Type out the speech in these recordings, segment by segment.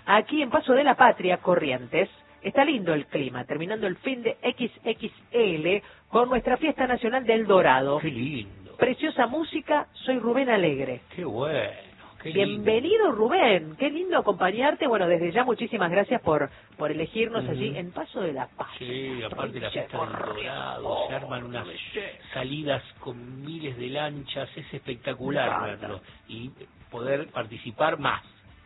aquí en Paso de la Patria, Corrientes. Está lindo el clima, terminando el fin de XXL con nuestra fiesta nacional del Dorado. Qué lindo. Preciosa música, soy Rubén Alegre. Qué bueno. Qué Bienvenido, lindo. Rubén. Qué lindo acompañarte. Bueno, desde ya muchísimas gracias por elegirnos allí en Paso de la Patria. Sí, aparte de la fiesta del Dorado, se arman unas salidas con miles de lanchas, es espectacular verlo y poder participar más.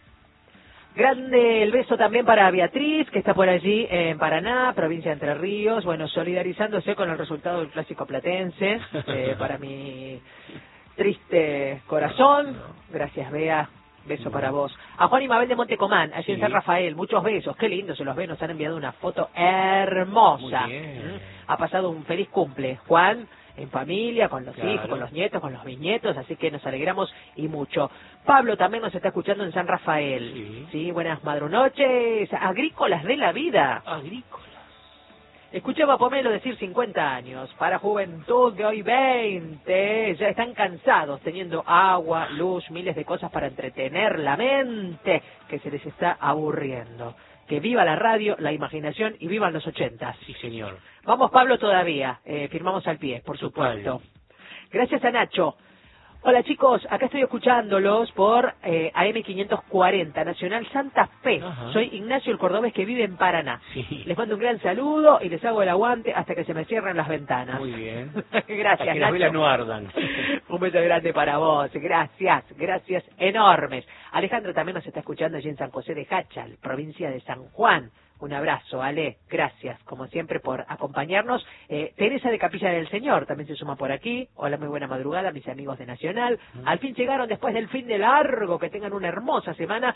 Grande el beso también para Beatriz, que está por allí en Paraná, provincia de Entre Ríos. Bueno, solidarizándose con el resultado del Clásico Platense, para mi triste corazón. Gracias, Bea. Beso para vos. A Juan y Mabel de Montecomán, allí en San Rafael, muchos besos. Qué lindo se los ve, nos han enviado una foto hermosa. Muy bien. Ha pasado un feliz cumple, Juan, en familia, con los Claro. hijos, con los nietos, con los bisnietos, así que nos alegramos y mucho. Pablo también nos está escuchando en San Rafael. Sí, buenas madrunoches, agrícolas de la vida. Agrícolas. Escuchaba a Pomelo decir 50 años, para juventud de hoy 20, ya están cansados teniendo agua, luz, miles de cosas para entretener la mente, que se les está aburriendo. Que viva la radio, la imaginación y vivan los 80. Sí, señor. Vamos, Pablo, todavía. Firmamos al pie, por supuesto. Gracias a Nacho. Hola, chicos. Acá estoy escuchándolos por AM540, Nacional Santa Fe. Ajá. Soy Ignacio el Cordobés, que vive en Paraná. Sí. Les mando un gran saludo y les hago el aguante hasta que se me cierren las ventanas. Muy bien. Gracias, Hasta que las Nacho. velas no ardan. Un beso grande para vos. Gracias, gracias enormes. Alejandro también nos está escuchando allí en San José de Jáchal, provincia de San Juan. Un abrazo, Ale. Gracias, como siempre, por acompañarnos. Teresa de Capilla del Señor también se suma por aquí. Hola, muy buena madrugada, mis amigos de Nacional. Al fin llegaron después del fin de largo. Que tengan una hermosa semana.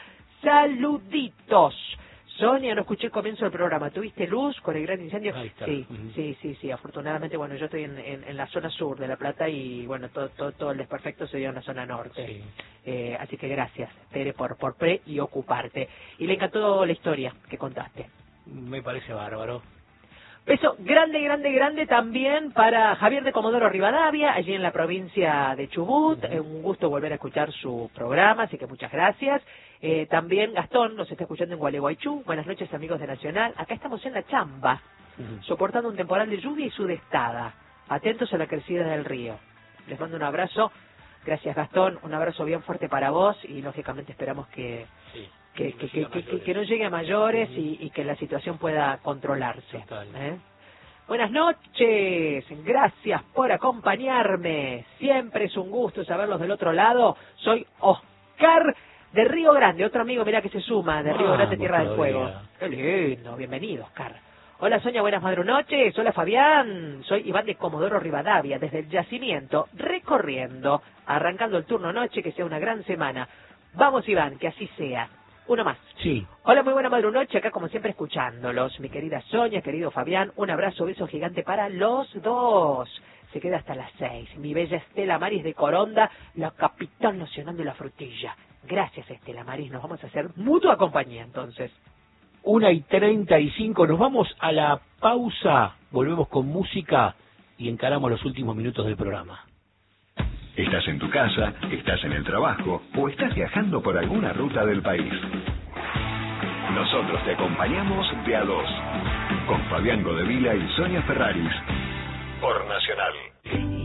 Saluditos. Sonia, no escuché el comienzo del programa. ¿Tuviste luz con el gran incendio? Ahí está. Sí. Afortunadamente, bueno, yo estoy en la zona sur de La Plata y, bueno, todo el desperfecto se dio en la zona norte. Sí. Así que gracias, Tere, por preocuparte. Y le encantó la historia que contaste. Me parece bárbaro. Beso grande también para Javier de Comodoro Rivadavia, allí en la provincia de Chubut. Un gusto volver a escuchar su programa, así que muchas gracias. También Gastón nos está escuchando en Gualeguaychú. Buenas noches, amigos de Nacional. Acá estamos en la chamba, soportando un temporal de lluvia y sudestada. Atentos a la crecida del río. Les mando un abrazo. Gracias, Gastón. Un abrazo bien fuerte para vos y, lógicamente, esperamos que no llegue a mayores y que la situación pueda controlarse. Buenas noches, gracias por acompañarme. Siempre es un gusto saberlos del otro lado. Soy Oscar de Río Grande, otro amigo, mirá que se suma, de Río Grande, Tierra del Fuego. Qué lindo, bienvenido, Oscar. Hola, Sonia, buenas madrunoches. Hola, Fabián. Soy Iván de Comodoro Rivadavia, desde el yacimiento, recorriendo, arrancando el turno noche, que sea una gran semana. Vamos, Iván, que así sea. Uno más. Sí. Hola, muy buena madrunoche, acá como siempre escuchándolos. Mi querida Sonia, querido Fabián, un abrazo, beso gigante para los dos. Se queda hasta las 6. Mi bella Estela Maris de Coronda, la capital nacional de la frutilla. Gracias, Estela Maris, nos vamos a hacer mutua compañía entonces. 1:35, nos vamos a la pausa, volvemos con música y encaramos los últimos minutos del programa. Estás en tu casa, estás en el trabajo o estás viajando por alguna ruta del país. Nosotros te acompañamos de a dos, con Fabián Godevila y Sonia Ferraris, por Nacional.